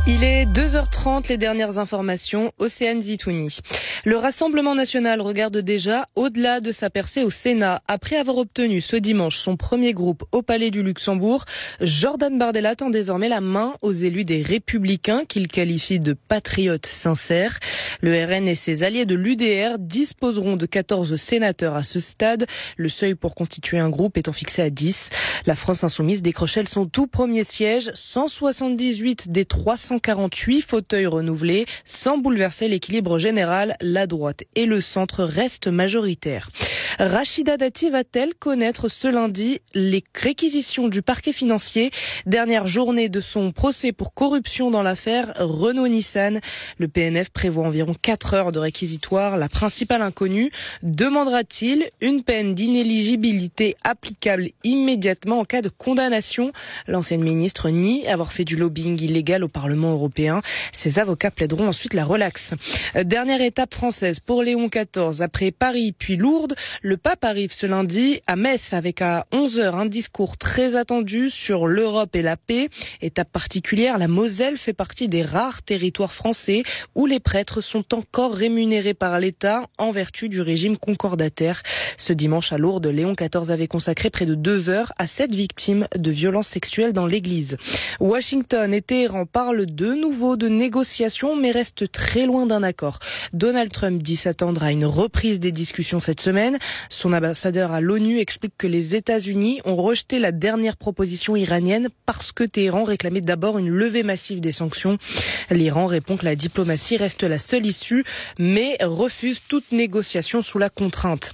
Il est 2h30, les dernières informations, Océane Zitouni. Le Rassemblement national regarde déjà au-delà de sa percée au Sénat. Après avoir obtenu ce dimanche son premier groupe au Palais du Luxembourg, Jordan Bardella tend désormais la main aux élus des Républicains qu'il qualifie de patriotes sincères. Le RN et ses alliés de l'UDR disposeront de 14 sénateurs à ce stade, le seuil pour constituer un groupe étant fixé à 10. La France insoumise décrochait son tout premier siège, 178 des 348 fauteuils renouvelés, sans bouleverser l'équilibre général. La droite et le centre restent majoritaires. Rachida Dati va-t-elle connaître ce lundi les réquisitions du parquet financier? Dernière journée de son procès pour corruption dans l'affaire Renault-Nissan. Le PNF prévoit environ 4 heures de réquisitoire. La principale inconnue, demandera-t-il une peine d'inéligibilité applicable immédiatement en cas de condamnation? L'ancienne ministre nie avoir fait du lobbying illégal au Parlement européen. Ses avocats plaideront ensuite la relaxe. Dernière étape française pour Léon XIV. Après Paris puis Lourdes, le pape arrive ce lundi à Metz avec à 11h un discours très attendu sur l'Europe et la paix. Étape particulière, la Moselle fait partie des rares territoires français où les prêtres sont encore rémunérés par l'État en vertu du régime concordataire. Ce dimanche à Lourdes, Léon XIV avait consacré près de 2 heures à 7 victimes de violences sexuelles dans l'église. Washington et Téhéran parlent de nouveau de négociations mais restent très loin d'un accord. Donald Trump dit s'attendre à une reprise des discussions cette semaine. Son ambassadeur à l'ONU explique que les États-Unis ont rejeté la dernière proposition iranienne parce que Téhéran réclamait d'abord une levée massive des sanctions. L'Iran répond que la diplomatie reste la seule issue, mais refuse toute négociation sous la contrainte.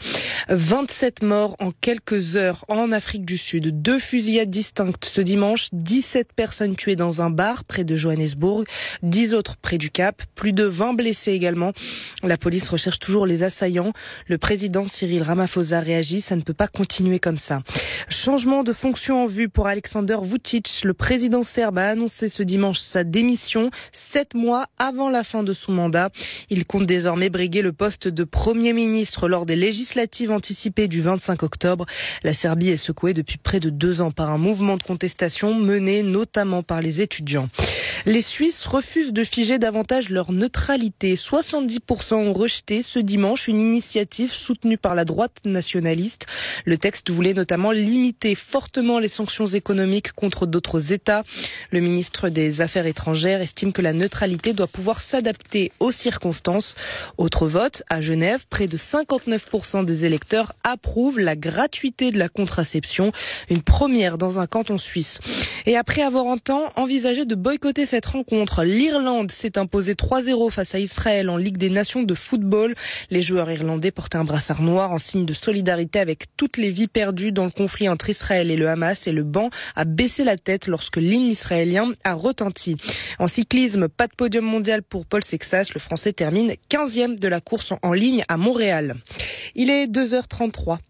27 morts en quelques heures en Afrique du Sud. 2 fusillades distinctes ce dimanche. 17 personnes tuées dans un bar près de Johannesburg. 10 autres près du Cap. Plus de 20 blessés également. La police recherche toujours les assaillants. Le président Cyril Ramaphosa réagit. Ça ne peut pas continuer comme ça. Changement de fonction en vue pour Alexander Vučić. Le président serbe a annoncé ce dimanche sa démission 7 mois avant la fin de son mandat. Il compte désormais briguer le poste de Premier ministre lors des législatives anticipées du 25 octobre. La Serbie est secouée depuis près de 2 ans par un mouvement de contestation mené notamment par les étudiants. Les Suisses refusent de figer davantage leur neutralité. 70% ont rejeté ce dimanche une initiative soutenue par la droite nationaliste. Le texte voulait notamment limiter fortement les sanctions économiques contre d'autres États. Le ministre des Affaires étrangères estime que la neutralité doit pouvoir s'adapter aux circonstances. Autre vote, à Genève, près de 59% des électeurs approuvent la gratuité de la contraception, une première dans un canton suisse. Et après avoir un temps envisagé de boycotter cette rencontre, l'Irlande s'est imposée 3-0 face à Israël en Ligue des Nations de football. Les joueurs irlandais portaient un brassard noir en signe de solidarité avec toutes les vies perdues dans le conflit entre Israël et le Hamas, et le banc a baissé la tête lorsque l'hymne israélien a retenti. En cyclisme, pas de podium mondial pour Paul Sexas. Le Français termine 15e de la course en ligne à Montréal. Il est 2h33.